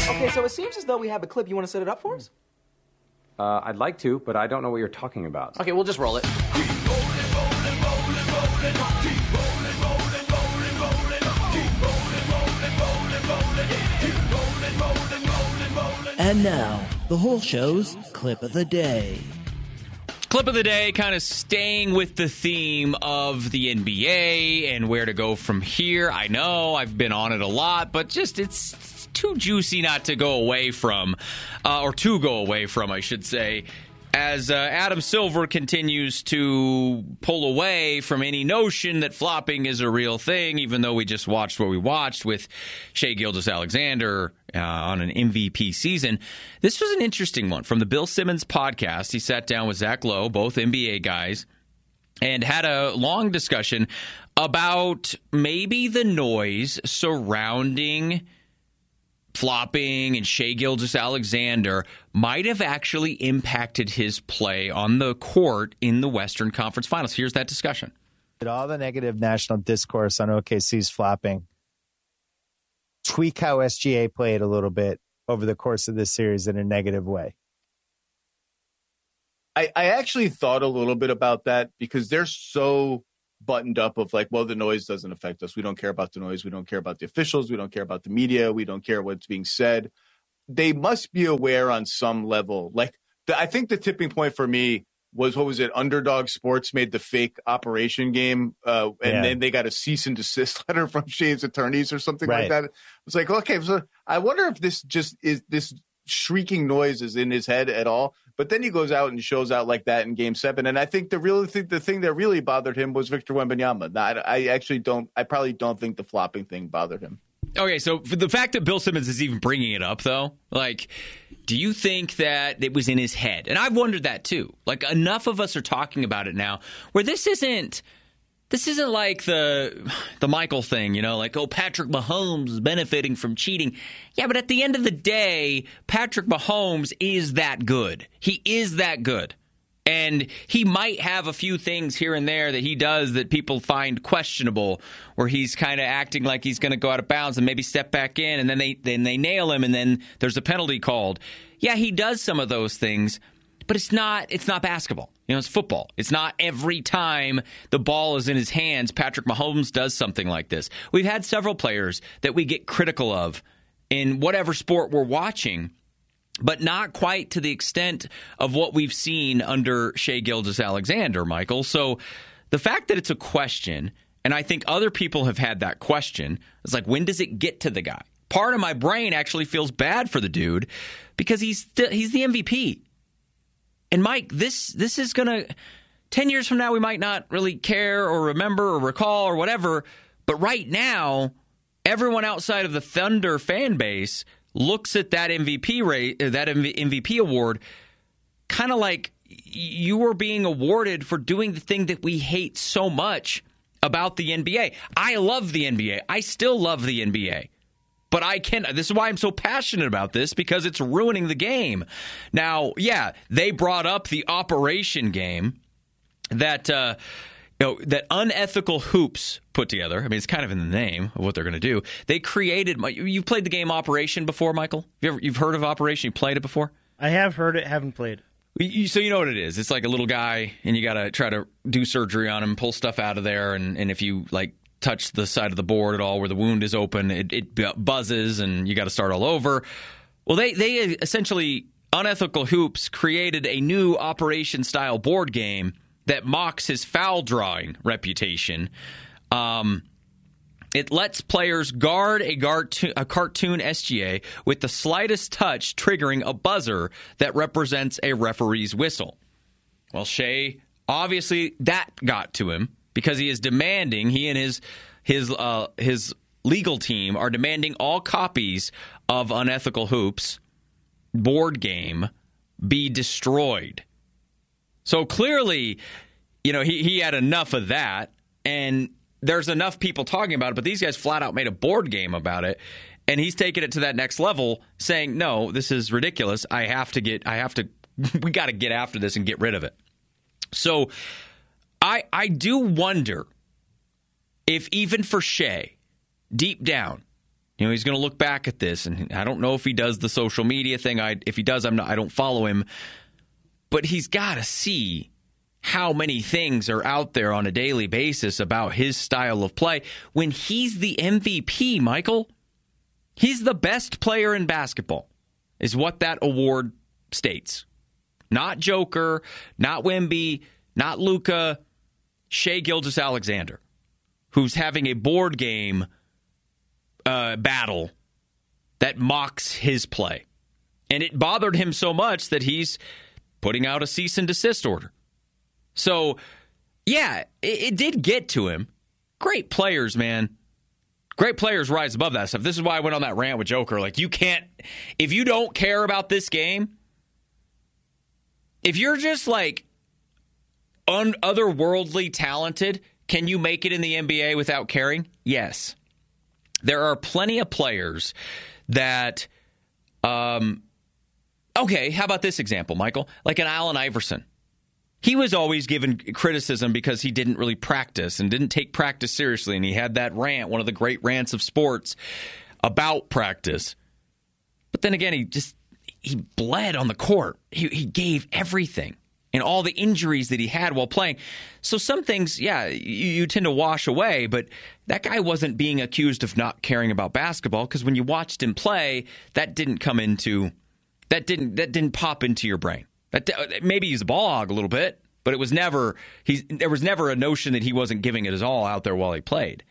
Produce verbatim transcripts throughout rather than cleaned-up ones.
Okay, so it seems as though we have a clip. You want to set it up for us? Uh, I'd like to, but I don't know what you're talking about. Okay, we'll just roll it. And now, the whole show's clip of the day. Clip of the day, kind of staying with the theme of the N B A and where to go from here. I know I've been on it a lot, but just it's too juicy not to go away from, uh, or to go away from, I should say, as uh, Adam Silver continues to pull away from any notion that flopping is a real thing, even though we just watched what we watched with Shai Gilgeous-Alexander uh, on an M V P season. This was an interesting one from the Bill Simmons podcast. He sat down with Zach Lowe, both N B A guys, and had a long discussion about maybe the noise surrounding flopping and Shai Gilgeous-Alexander might have actually impacted his play on the court in the Western Conference Finals. Here's that discussion. All the negative national discourse on O K C's flopping. Tweak how S G A played a little bit over the course of this series in a negative way. I, I actually thought a little bit about that because they're so buttoned up of like, well, the noise doesn't affect us. We don't care about the noise. We don't care about the officials. We don't care about the media. We don't care what's being said. They must be aware on some level. Like, the, I think the tipping point for me was, what was it? Underdog Sports made the fake Operation game, uh, and yeah. then they got a cease and desist letter from Shai's attorneys or something right. like that. It's like, okay, so I wonder if this just is this shrieking noise is in his head at all. But then he goes out and shows out like that in Game Seven, and I think the real thing, the thing that really bothered him was Victor Wembanyama. I, I actually don't. I probably don't think the flopping thing bothered him. Okay, so for the fact that Bill Simmons is even bringing it up, though, like, do you think that it was in his head? And I've wondered that too. Like, enough of us are talking about it now, where this isn't. This isn't like the the Michael thing, you know, like, oh, Patrick Mahomes is benefiting from cheating. Yeah, but at the end of the day, Patrick Mahomes is that good. He is that good. And he might have a few things here and there that he does that people find questionable, where he's kind of acting like he's going to go out of bounds and maybe step back in, and then they then they nail him, and then there's a penalty called. Yeah, he does some of those things, but it's not it's not basketball. You know, it's football. It's not every time the ball is in his hands, Patrick Mahomes does something like this. We've had several players that we get critical of in whatever sport we're watching, but not quite to the extent of what we've seen under Shai Gilgeous-Alexander, Michael. So the fact that it's a question, and I think other people have had that question, it's like, when does it get to the guy? Part of my brain actually feels bad for the dude because he's st- he's the M V P. And, Mike, this this is going to – ten years from now, we might not really care or remember or recall or whatever. But right now, everyone outside of the Thunder fan base looks at that M V P rate, that M V P award kind of like you were being awarded for doing the thing that we hate so much about the N B A. I love the N B A. I still love the N B A. But I can. This is why I'm so passionate about this, because it's ruining the game. Now, yeah, they brought up the Operation game that uh, you know, that Unethical Hoops put together. I mean, it's kind of in the name of what they're going to do. They created. You've played the game Operation before, Michael? You ever, you've heard of Operation? You played it before? I have heard it. Haven't played. You, so you know what it is. It's like a little guy, and you got to try to do surgery on him, pull stuff out of there, and, and if you like. touch the side of the board at all where the wound is open, it, it buzzes and you got to start all over. Well, they, they essentially, Unethical Hoops created a new Operation-style board game that mocks his foul drawing reputation. Um, it lets players guard a, guard to, a cartoon S G A with the slightest touch triggering a buzzer that represents a referee's whistle. Well, Shai, obviously that got to him, because he is demanding, he and his his uh, his legal team are demanding all copies of Unethical Hoops board game be destroyed. So clearly, you know, he, he had enough of that, and there's enough people talking about it, but these guys flat out made a board game about it, and he's taking it to that next level, saying, no, this is ridiculous. I have to get, I have to, we got to get after this and get rid of it. So I I do wonder if even for Shai, deep down, You know, he's going to look back at this, and I don't know if he does the social media thing. I, if he does, I'm not, I don't follow him. But he's got to see how many things are out there on a daily basis about his style of play when he's the M V P, Michael. He's the best player in basketball, is what that award states. Not Joker, not Wemby, not Luka, Shai Gilgeous-Alexander, who's having a board game uh, battle that mocks his play. And it bothered him so much that he's putting out a cease and desist order. So, yeah, it, it did get to him. Great players, man. Great players rise above that stuff. This is why I went on that rant with Joker. Like, you can't, if you don't care about this game, if you're just like un- otherworldly talented, can you make it in the N B A without caring? Yes. There are plenty of players that, um, okay, how about this example, Michael? Like an Allen Iverson. He was always given criticism because he didn't really practice and didn't take practice seriously. And he had that rant, one of the great rants of sports, about practice. But then again, he just, he bled on the court. He, he gave everything and all the injuries that he had while playing. So some things, yeah, you, you tend to wash away. But that guy wasn't being accused of not caring about basketball because when you watched him play, that didn't come into, that didn't, that didn't pop into your brain. That, maybe he's a ball hog a little bit, but it was never he's there was never a notion that he wasn't giving it his all out there while he played.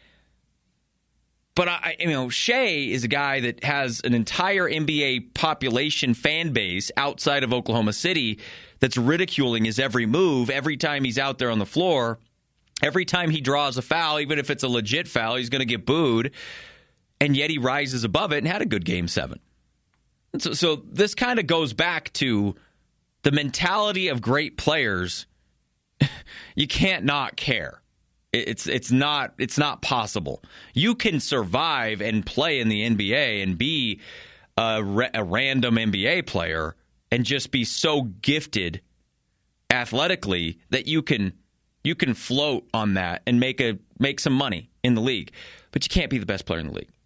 But I, you know, Shai is a guy that has an entire N B A population fan base outside of Oklahoma City that's ridiculing his every move every time he's out there on the floor. Every time he draws a foul, even if it's a legit foul, he's going to get booed, and yet he rises above it and had a good game seven. So, so this kind of goes back to the mentality of great players. You can't not care. It's it's not it's not possible. You can survive and play in the N B A and be a, ra- a random N B A player and just be so gifted athletically that you can you can float on that and make a make some money in the league. But you can't be the best player in the league.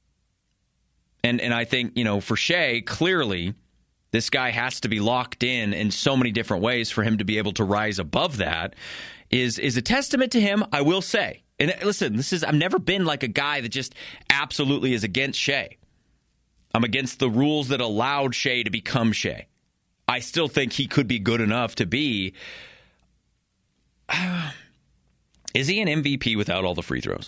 And and I think, you know, for Shai, clearly this guy has to be locked in in so many different ways for him to be able to rise above that is is a testament to him, I will say. And listen, this is I've never been like a guy that just absolutely is against Shai. I'm against the rules that allowed Shai to become Shai. I still think he could be good enough to be. Uh, is he an M V P without all the free throws?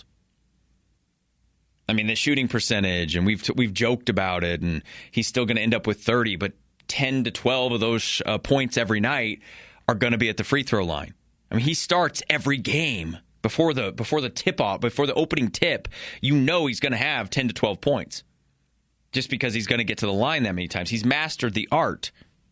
I mean, the shooting percentage, and we've we've joked about it, and he's still going to end up with thirty, but ten to twelve of those uh, points every night are going to be at the free throw line. I mean, he starts every game before the before the tip off, before the opening tip. You know he's going to have ten to twelve points just because he's going to get to the line that many times. He's mastered the art.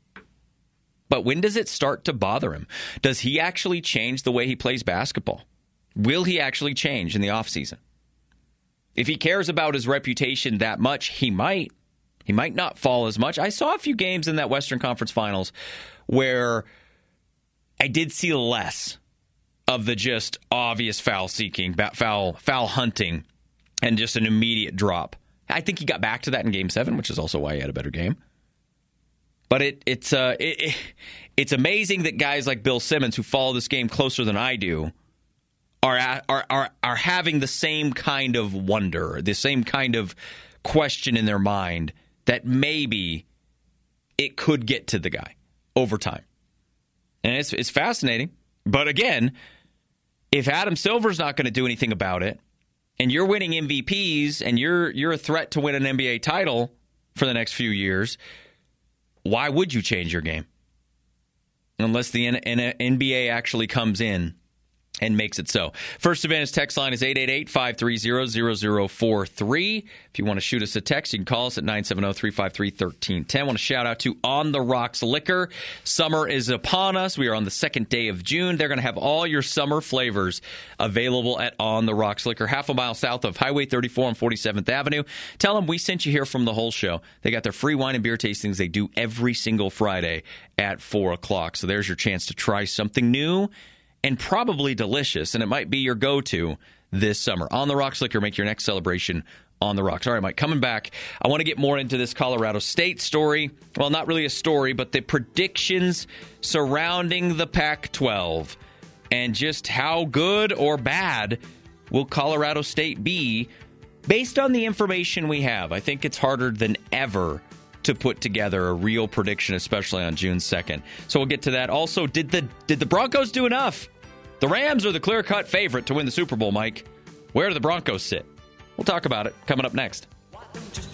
But when does it start to bother him? Does he actually change the way he plays basketball? Will he actually change in the offseason? If he cares about his reputation that much, he might. He might not fall as much. I saw a few games in that Western Conference Finals where I did see less of the just obvious foul seeking, foul foul hunting, and just an immediate drop. I think he got back to that in Game Seven, which is also why he had a better game. But it, it's uh, it, it, it's amazing that guys like Bill Simmons, who follow this game closer than I do, are are are are having the same kind of wonder, the same kind of question in their mind that maybe it could get to the guy over time. And it's it's fascinating. But again, if Adam Silver's not going to do anything about it, and you're winning M V Ps, and you're you're a threat to win an N B A title for the next few years, why would you change your game? Unless the N B A actually comes in and makes it so. First Advantage text line is eight eight eight, five three zero, zero zero four three. If you want to shoot us a text, you can call us at nine seven zero, three five three, one three one zero. I want to shout out to On the Rocks Liquor. Summer is upon us. We are on the second day of June. They're going to have all your summer flavors available at On the Rocks Liquor, half a mile south of Highway thirty-four on forty-seventh Avenue. Tell them we sent you here from the whole show. They got their free wine and beer tastings they do every single Friday at four o'clock. So there's your chance to try something new and probably delicious, and it might be your go-to this summer. On the Rocks Liquor, make your next celebration on the rocks. All right, Mike, coming back, I want to get more into this Colorado State story. Well, not really a story, but the predictions surrounding the Pac twelve and just how good or bad will Colorado State be based on the information we have. I think it's harder than ever to put together a real prediction, especially on June second. So we'll get to that. Also, did the did the Broncos do enough? The Rams are the clear-cut favorite to win the Super Bowl, Mike. Where do the Broncos sit? We'll talk about it coming up next.